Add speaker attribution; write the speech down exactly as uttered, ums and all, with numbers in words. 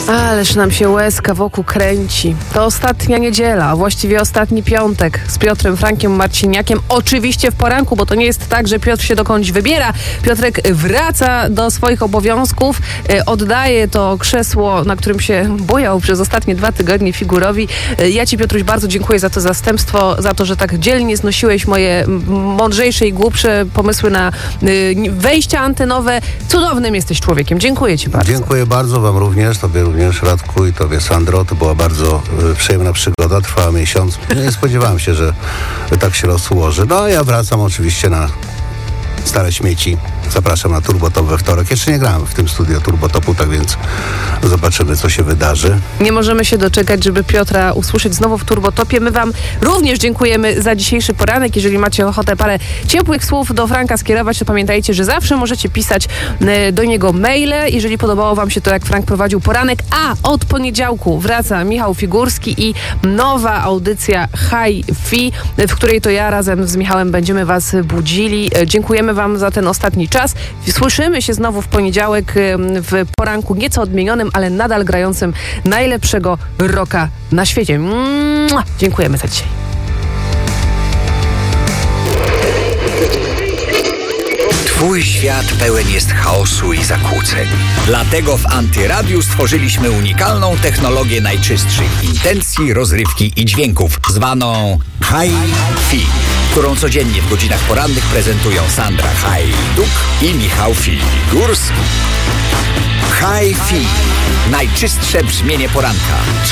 Speaker 1: Ależ nam się łezka wokół kręci. To ostatnia niedziela, a właściwie ostatni piątek z Piotrem Frankiem Marciniakiem. Oczywiście w poranku, bo to nie jest tak, że Piotr się dokądś wybiera. Piotrek wraca do swoich obowiązków, e, oddaje to krzesło, na którym się bujał przez ostatnie dwa tygodnie figurowi. E, ja ci, Piotruś, bardzo dziękuję za to zastępstwo, za to, że tak dzielnie znosiłeś moje mądrzejsze i głupsze pomysły na e, wejścia antenowe. Cudownym jesteś człowiekiem. Dziękuję ci bardzo.
Speaker 2: Dziękuję bardzo wam również, tobie również, Radku, i tobie, Sandro. To była bardzo y, przyjemna przygoda, trwała miesiąc. Nie spodziewałem się, że tak się rozłoży. No, ja wracam oczywiście na stare śmieci. Zapraszam na Turbotop we wtorek. Jeszcze nie grałem w tym studio Turbotopu, tak więc zobaczymy, co się wydarzy.
Speaker 1: Nie możemy się doczekać, żeby Piotra usłyszeć znowu w Turbotopie. My wam również dziękujemy za dzisiejszy poranek. Jeżeli macie ochotę parę ciepłych słów do Franka skierować, to pamiętajcie, że zawsze możecie pisać do niego maile. Jeżeli podobało wam się to, jak Frank prowadził poranek, a od poniedziałku wraca Michał Figurski i nowa audycja Hi-Fi, w której to ja razem z Michałem będziemy was budzili. Dziękujemy wam za ten ostatni czas. Słyszymy się znowu w poniedziałek w poranku nieco odmienionym, ale nadal grającym najlepszego rocka na świecie. Mua! Dziękujemy za dzisiaj.
Speaker 3: Twój świat pełen jest chaosu i zakłóceń. Dlatego w Antyradiu stworzyliśmy unikalną technologię najczystszych intencji, rozrywki i dźwięków, zwaną Hi-Fi, którą codziennie w godzinach porannych prezentują Sandra Hajduk i Michał Figurski. Hi-Fi. Najczystsze brzmienie poranka.